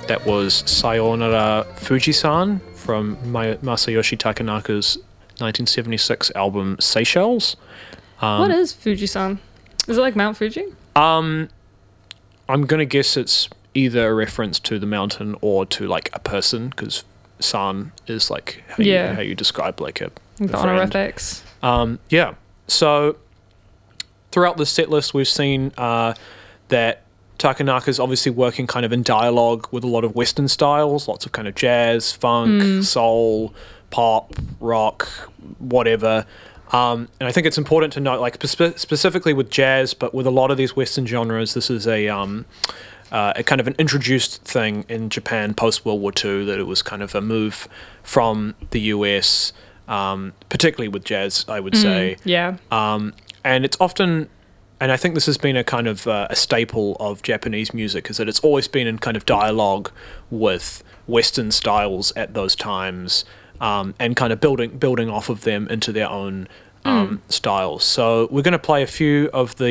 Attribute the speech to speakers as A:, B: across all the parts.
A: That was Sayonara Fujisan from Masayoshi Takanaka's 1976 album Seychelles.
B: What is Fujisan? Is it like Mount Fuji?
A: I'm going to guess it's either a reference to the mountain or to like a person, because san is like how you describe like a
B: The honorifics.
A: Yeah. So throughout the set list, we've seen that Takanaka's obviously working kind of in dialogue with a lot of Western styles, lots of kind of jazz, funk, soul, pop, rock, whatever. And I think it's important to note, like specifically with jazz, but with a lot of these Western genres, this is a kind of an introduced thing in Japan post World War II, that it was kind of a move from the US, particularly with jazz, I would say.
B: Yeah.
A: And it's often, and I think this has been a kind of a staple of Japanese music, is that it's always been in kind of dialogue with Western styles at those times, and kind of building off of them into their own styles. So we're going to play a few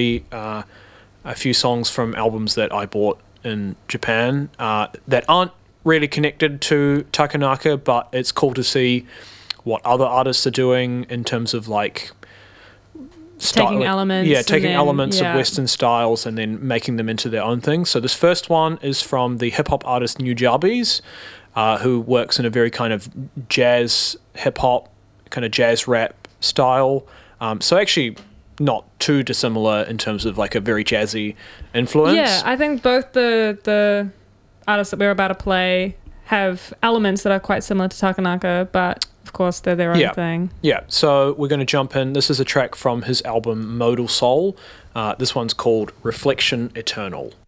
A: songs from albums that I bought in Japan that aren't really connected to Takanaka, but it's cool to see what other artists are doing in terms of like
B: taking elements
A: of Western styles and then making them into their own thing. So this first one is from the hip hop artist Nujabes, who works in a very kind of jazz hip hop, kind of jazz rap style. So actually not too dissimilar in terms of like a very jazzy influence.
B: Yeah, I think both the artists that we're about to play have elements that are quite similar to Takanaka, but of course they're their own thing.
A: Yeah, so we're going to jump in. This is a track from his album Modal Soul. This one's called Reflection Eternal.